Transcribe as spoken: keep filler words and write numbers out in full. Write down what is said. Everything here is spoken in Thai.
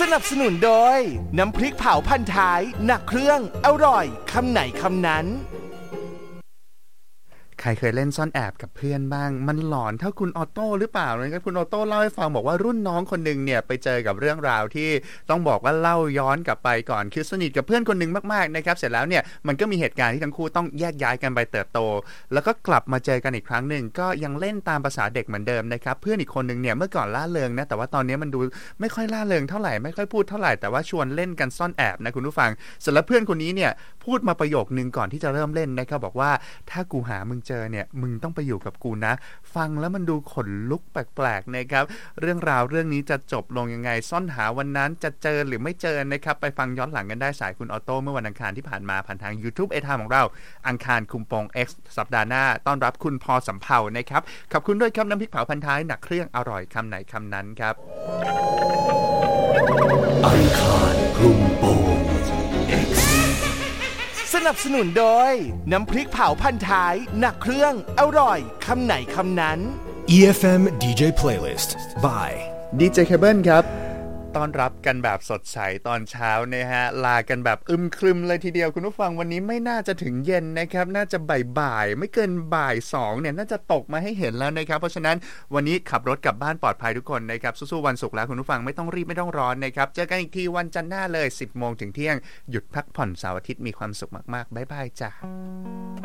นับสนุนโดยน้ำพริกเผาพันท้ายหนักเครื่องอร่อยคำไหนคำนั้นใครเคยเล่นซ่อนแอบกับเพื่อนบ้างมันหลอนเท่าคุณออโต้หรือเปล่านะครับคุณออโต้เล่าให้ฟังบอกว่ารุ่นน้องคนนึงเนี่ยไปเจอกับเรื่องราวที่ต้องบอกว่าเล่าย้อนกลับไปก่อนคือสนิทกับเพื่อนคนนึงมากๆนะครับเสร็จแล้วเนี่ยมันก็มีเหตุการณ์ที่ทั้งคู่ต้องแยกย้ายกันไปเติบโตแล้วก็กลับมาเจอกันอีกครั้งหนึ่งก็ยังเล่นตามภาษาเด็กเหมือนเดิมนะครับเพื่อนอีกคนนึงเนี่ยเมื่อก่อนล่าเริงนะแต่ว่าตอนนี้มันดูไม่ค่อยล่าเริงเท่าไหร่ไม่ค่อยพูดเท่าไหร่แต่ว่าชวนเล่นกันซ่อนแอบนะคุณผู้ฟังเสร็จแล้วเพื่อนคนนี้เนี่ยพูดมาประโยคนึงก่อนที่จะเริ่มเล่นนะครับบอกว่าถ้ากูหามึงเจอเนี่ยมึงต้องไปอยู่กับกูนะฟังแล้วมันดูขนลุกแปลกๆนะครับเรื่องราวเรื่องนี้จะจบลงยังไงซ่อนหาวันนั้นจะเจอหรือไม่เจอนะครับไปฟังย้อนหลังกันได้สายคุณออโต้เมื่อวันอังคารที่ผ่านมาผ่านทาง YouTube เอ ที ไอ เอ็ม ของเราอังคารคุมโปง X สัปดาห์หน้าต้อนรับคุณพอสำเภานะครับขอบคุณด้วยครับน้ำพริกเผาพันท้ายหนักเครื่องอร่อยคำไหนคำนั้นครับอังคารคุมโปง X สนับสนุนโดยน้ำพริกเผาพันท้ายหนักเครื่องอร่อยคำไหนคำนั้นอี เอฟ เอ็ม ดี เจ Playlist by ดี เจ Cable ครับต้อนรับกันแบบสดใสตอนเช้านะฮะลากันแบบอึมครึมเลยทีเดียวคุณผู้ฟังวันนี้ไม่น่าจะถึงเย็นนะครับน่าจะบ่ายๆไม่เกินบ่ายสองเนี่ยน่าจะตกมาให้เห็นแล้วนะครับเพราะฉะนั้นวันนี้ขับรถกลับบ้านปลอดภัยทุกคนนะครับสู้ๆวันศุกร์แล้วคุณผู้ฟังไม่ต้องรีบไม่ต้องร้อนนะครับเจอกันอีกทีวันจันทร์หน้าเลย สิบโมงถึงเที่ยงหยุดพักผ่อนเสาร์อาทิตย์มีความสุขมากๆบ๊ายบายจ้ะ